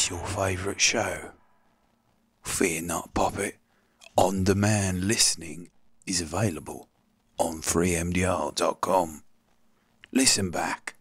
your favourite show? Fear not, Poppet. On-demand listening is available on freemdr.com. Listen back